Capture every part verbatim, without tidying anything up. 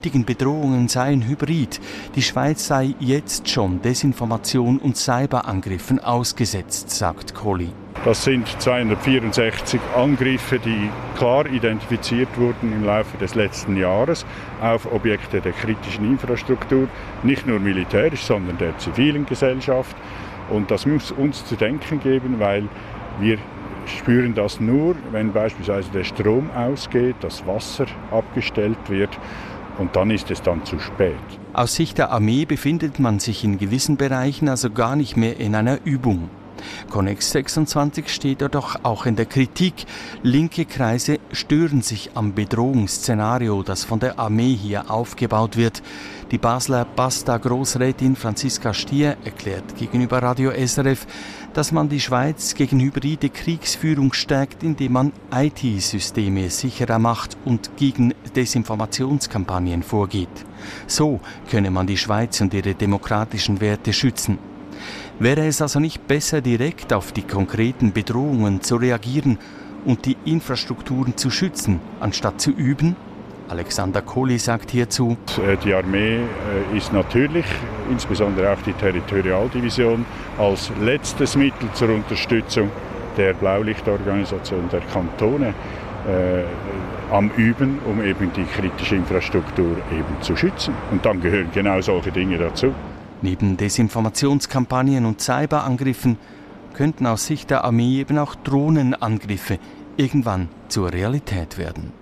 Die Bedrohungen seien hybrid. Die Schweiz sei jetzt schon Desinformation und Cyberangriffen ausgesetzt, sagt Kohli. Das sind zweihundertvierundsechzig Angriffe, die klar identifiziert wurden im Laufe des letzten Jahres auf Objekte der kritischen Infrastruktur, nicht nur militärisch, sondern der zivilen Gesellschaft. Und das muss uns zu denken geben, weil wir spüren das nur, wenn beispielsweise der Strom ausgeht, das Wasser abgestellt wird. Und dann ist es dann zu spät. Aus Sicht der Armee befindet man sich in gewissen Bereichen also gar nicht mehr in einer Übung. Connex sechsundzwanzig steht jedoch auch in der Kritik. Linke Kreise stören sich am Bedrohungsszenario, das von der Armee hier aufgebaut wird. Die Basler Basta-Großrätin Franziska Stier erklärt gegenüber Radio S R F, dass man die Schweiz gegen hybride Kriegsführung stärkt, indem man I T-Systeme sicherer macht und gegen Desinformationskampagnen vorgeht. So könne man die Schweiz und ihre demokratischen Werte schützen. Wäre es also nicht besser, direkt auf die konkreten Bedrohungen zu reagieren und die Infrastrukturen zu schützen, anstatt zu üben? Alexander Kohli sagt hierzu: Die Armee ist natürlich, insbesondere auch die Territorialdivision, als letztes Mittel zur Unterstützung der Blaulichtorganisation der Kantone äh, am Üben, um eben die kritische Infrastruktur eben zu schützen. Und dann gehören genau solche Dinge dazu. Neben Desinformationskampagnen und Cyberangriffen könnten aus Sicht der Armee eben auch Drohnenangriffe irgendwann zur Realität werden.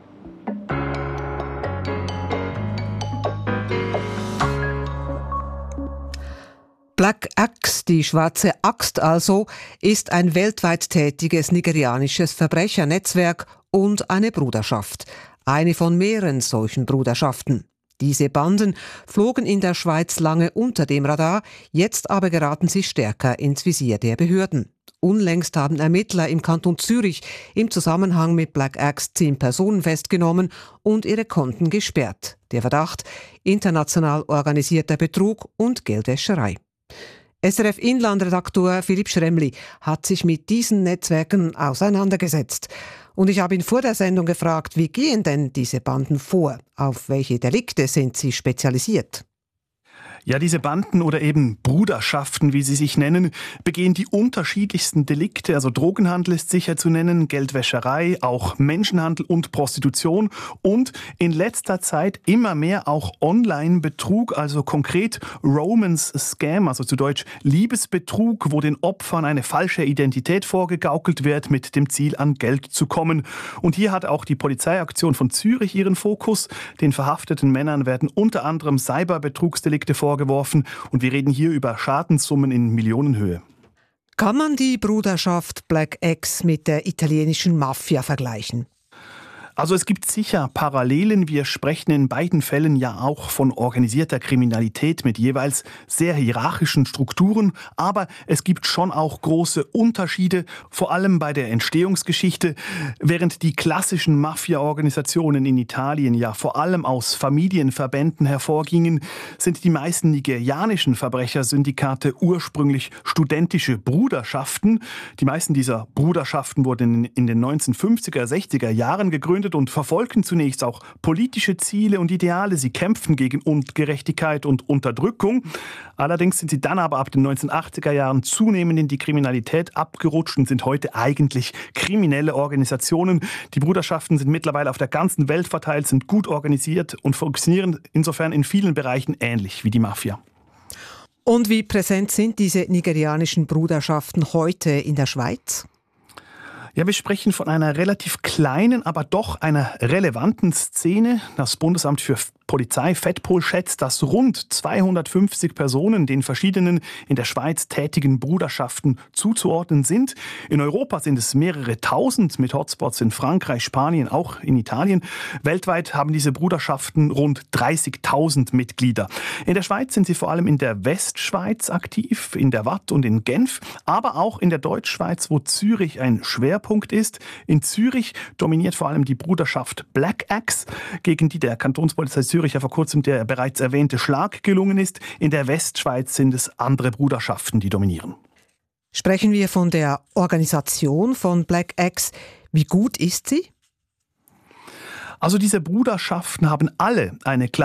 Black Axe, die schwarze Axt also, ist ein weltweit tätiges nigerianisches Verbrechernetzwerk und eine Bruderschaft. Eine von mehreren solchen Bruderschaften. Diese Banden flogen in der Schweiz lange unter dem Radar, jetzt aber geraten sie stärker ins Visier der Behörden. Unlängst haben Ermittler im Kanton Zürich im Zusammenhang mit Black Axe zehn Personen festgenommen und ihre Konten gesperrt. Der Verdacht: international organisierter Betrug und Geldwäscherei. S R F-Inlandredaktor Philipp Schremli hat sich mit diesen Netzwerken auseinandergesetzt. Und ich habe ihn vor der Sendung gefragt, wie gehen denn diese Banden vor? Auf welche Delikte sind sie spezialisiert? Ja, diese Banden oder eben Bruderschaften, wie sie sich nennen, begehen die unterschiedlichsten Delikte. Also Drogenhandel ist sicher zu nennen, Geldwäscherei, auch Menschenhandel und Prostitution und in letzter Zeit immer mehr auch Online-Betrug, also konkret Romance-Scam, also zu Deutsch Liebesbetrug, wo den Opfern eine falsche Identität vorgegaukelt wird, mit dem Ziel, an Geld zu kommen. Und hier hat auch die Polizeiaktion von Zürich ihren Fokus. Den verhafteten Männern werden unter anderem Cyberbetrugsdelikte vorgeworfen. Und wir reden hier über Schadenssummen in Millionenhöhe. Kann man die Bruderschaft Black Axe mit der italienischen Mafia vergleichen? Also es gibt sicher Parallelen. Wir sprechen in beiden Fällen ja auch von organisierter Kriminalität mit jeweils sehr hierarchischen Strukturen. Aber es gibt schon auch große Unterschiede, vor allem bei der Entstehungsgeschichte. Während die klassischen Mafia-Organisationen in Italien ja vor allem aus Familienverbänden hervorgingen, sind die meisten nigerianischen Verbrechersyndikate ursprünglich studentische Bruderschaften. Die meisten dieser Bruderschaften wurden in den neunzehnhundertfünfziger, sechziger Jahren gegründet und verfolgten zunächst auch politische Ziele und Ideale. Sie kämpften gegen Ungerechtigkeit und Unterdrückung. Allerdings sind sie dann aber ab den neunzehnhundertachtziger Jahren zunehmend in die Kriminalität abgerutscht und sind heute eigentlich kriminelle Organisationen. Die Bruderschaften sind mittlerweile auf der ganzen Welt verteilt, sind gut organisiert und funktionieren insofern in vielen Bereichen ähnlich wie die Mafia. Und wie präsent sind diese nigerianischen Bruderschaften heute in der Schweiz? Ja, wir sprechen von einer relativ kleinen, aber doch einer relevanten Szene. Das Bundesamt für Polizei Fettpol schätzt, dass rund zweihundertfünfzig Personen den verschiedenen in der Schweiz tätigen Bruderschaften zuzuordnen sind. In Europa sind es mehrere tausend mit Hotspots in Frankreich, Spanien, auch in Italien. Weltweit haben diese Bruderschaften rund dreißigtausend Mitglieder. In der Schweiz sind sie vor allem in der Westschweiz aktiv, in der Waadt und in Genf, aber auch in der Deutschschweiz, wo Zürich ein Schwerpunkt ist. In Zürich dominiert vor allem die Bruderschaft Black Axe, gegen die der Kantonspolizei Zürich ja vor kurzem der bereits erwähnte Schlag gelungen ist. In der Westschweiz sind es andere Bruderschaften, die dominieren. Sprechen wir von der Organisation von Black Axe. Wie gut ist sie? Also diese Bruderschaften haben alle eine klare